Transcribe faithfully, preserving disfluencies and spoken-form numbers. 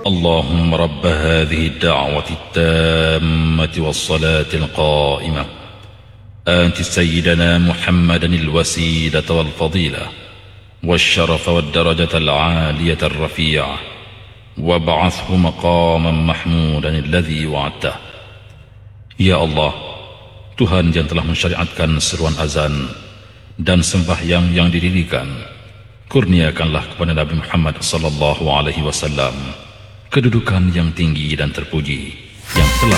اللهم رب هذه الدعوة التامة والصلاة القائمة آت سيدنا محمدا الوسيلة والفضيلة والشرف والدرجة العالية الرفيعة وابعثه مقاما محمودا الذي وعدته. Ya Allah, Tuhan yang telah mensyariatkan seruan azan dan sembahyang yang didirikan, kurniakanlah kepada Nabi Muhammad sallallahu alaihi wasallam kedudukan yang tinggi dan terpuji yang telah